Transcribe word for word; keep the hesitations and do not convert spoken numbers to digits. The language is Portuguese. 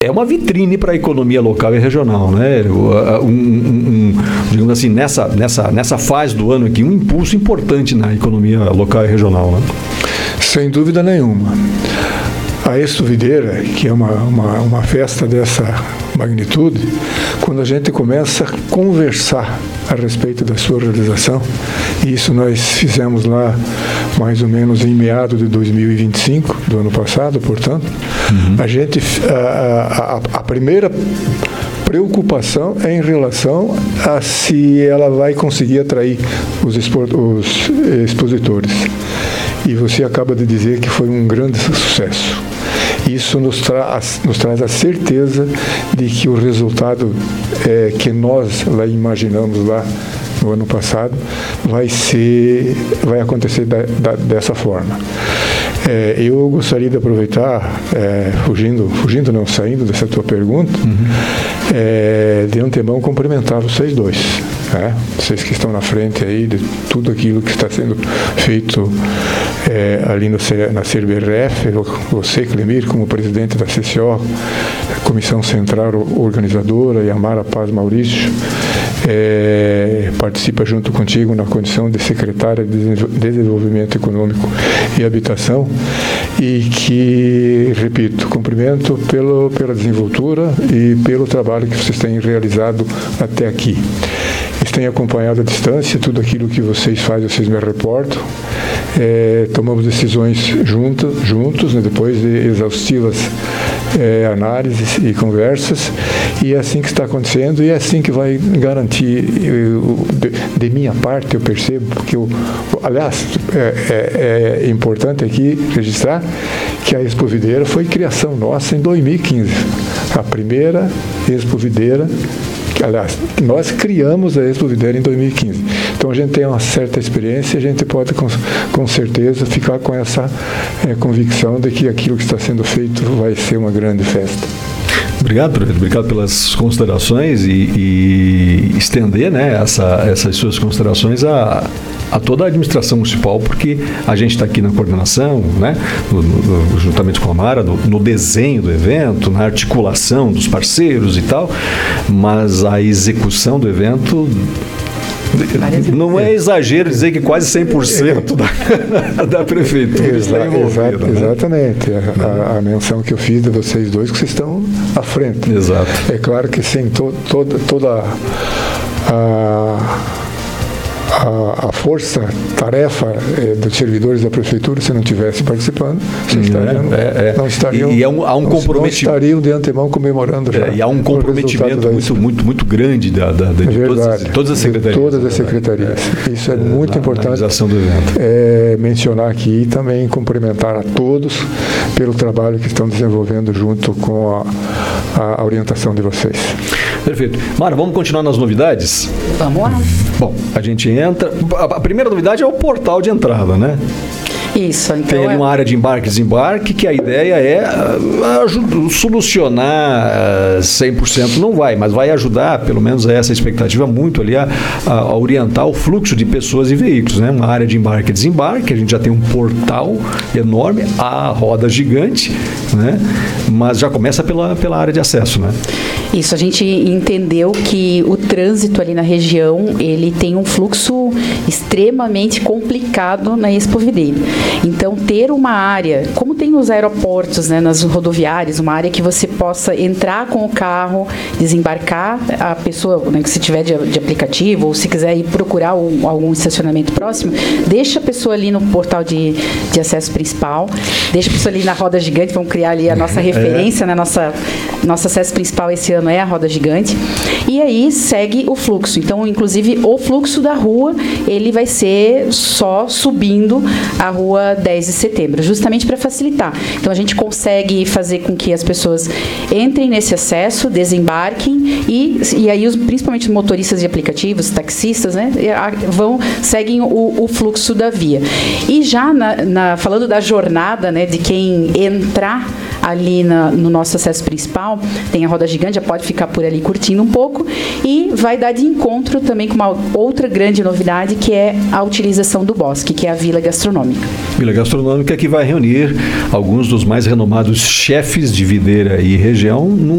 é uma vitrine para a economia local e regional, né? Um, um, um, digamos assim, nessa, nessa, nessa fase do ano aqui, um impulso importante na economia local e regional, né? Sem dúvida nenhuma. A Expo Videira, que é uma, uma, uma festa dessa magnitude, quando a gente começa a conversar a respeito da sua realização, e isso nós fizemos lá mais ou menos em meados de dois mil e vinte e cinco, do ano passado, portanto, uhum. a gente, a, a, a primeira preocupação é em relação a se ela vai conseguir atrair os, expor, os expositores. E você acaba de dizer que foi um grande sucesso. Isso nos, tra nos traz a certeza de que o resultado é, que nós lá imaginamos lá no ano passado vai ser, vai acontecer da, da, dessa forma. É, eu gostaria de aproveitar, é, fugindo, fugindo não, saindo dessa tua pergunta, uhum. é, de antemão cumprimentar vocês dois, né? Vocês que estão na frente aí de tudo aquilo que está sendo feito é, ali no, na C B R F, você, Clemir, como presidente da C C O, Comissão Central Organizadora, e a Mara Paz Maurício, É, participa junto contigo na condição de secretária de Desenvolvimento Econômico e Habitação, e que, repito, cumprimento pelo, pela desenvoltura e pelo trabalho que vocês têm realizado até aqui. Eles têm acompanhado à distância tudo aquilo que vocês fazem, vocês me reportam. É, tomamos decisões juntos, juntos, né, depois de exaustivas é, análises e conversas, e é assim que está acontecendo, e é assim que vai garantir, eu, de, de minha parte, eu percebo, porque, eu, aliás, é, é, é importante aqui registrar que a Expo Videira foi criação nossa em dois mil e quinze, a primeira Expo Videira. Aliás, nós criamos a Expo Videira em dois mil e quinze. Então, a gente tem uma certa experiência e a gente pode, com, com certeza, ficar com essa é, convicção de que aquilo que está sendo feito vai ser uma grande festa. Obrigado, prefeito. Obrigado pelas considerações e, e estender, né, essa, essas suas considerações a, a toda a administração municipal, porque a gente está aqui na coordenação, né, no, no, juntamente com a Mara, no, no desenho do evento, na articulação dos parceiros e tal, mas a execução do evento... Não é exagero dizer que quase cem por cento da, da prefeitura Exa, está envolvida, exa, né? Exatamente. A, a, a menção que eu fiz de vocês dois, que vocês estão à frente. Exato. É claro que sem to, toda, toda a... A, a força-tarefa é, dos servidores da prefeitura, se não estivesse participando, vocês estariam, é, é. não estariam, e, e há um, há um não, comprometimento, não estariam de antemão comemorando já. É, e há um comprometimento muito, muito, muito grande da, da, de, é todas, as, todas as secretarias. De todas as secretarias. É, Isso é, é muito na, importante. Na realização do evento. É, mencionar aqui e também cumprimentar a todos pelo trabalho que estão desenvolvendo junto com a, a orientação de vocês. Perfeito. Mara, vamos continuar nas novidades? Vamos lá. Bom, a gente entra... A primeira novidade é o portal de entrada, né? Isso, então tem ali uma é... área de embarque e desembarque, que a ideia é uh, ajudar, solucionar uh, cem por cento não vai, mas vai ajudar, pelo menos é essa expectativa, muito ali a, a orientar o fluxo de pessoas e veículos, né? Uma área de embarque e desembarque, a gente já tem um portal enorme, a roda gigante, né? Mas já começa pela, pela área de acesso, né? Isso, a gente entendeu que o trânsito ali na região, ele tem um fluxo extremamente complicado na Expo Videira. Então, ter uma área, como tem nos aeroportos, né, nas rodoviárias, uma área que você possa entrar com o carro, desembarcar a pessoa, né, que se tiver de, de aplicativo, ou se quiser ir procurar um, algum estacionamento próximo, deixa a pessoa ali no portal de, de acesso principal, deixa a pessoa ali na roda gigante, vamos criar ali a nossa referência, é. né, nossa, nosso acesso principal esse ano é a roda gigante, e aí segue o fluxo. Então, inclusive, o fluxo da rua, ele vai ser só subindo a rua dez de setembro, justamente para facilitar. Então, a gente consegue fazer com que as pessoas entrem nesse acesso, desembarquem, e, e aí, os, principalmente os motoristas de aplicativos, taxistas, né, vão, seguem o, o fluxo da via. E já, na, na, falando da jornada, né, de quem entrar ali na, no nosso acesso principal, tem a roda gigante, já pode ficar por ali curtindo um pouco, e vai dar de encontro também com uma outra grande novidade, que é a utilização do bosque, que é a Vila Gastronômica. Vila Gastronômica, que vai reunir alguns dos mais renomados chefes de Videira e região num